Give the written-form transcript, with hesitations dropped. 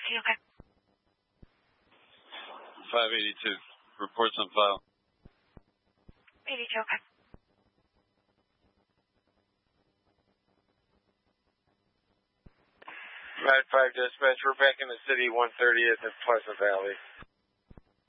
15, okay. 582. Reports on file. 82, okay. Med 5 dispatch, we're back in the city, 130th at Pleasant Valley.